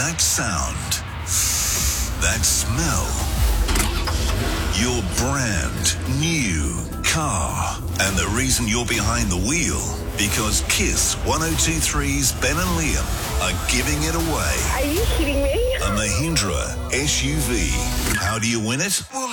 That sound. That smell. Your brand new car. And the reason you're behind the wheel, because Kiss 102.3's Ben and Liam are giving it away. Are you kidding me? A Mahindra SUV. How do you win it?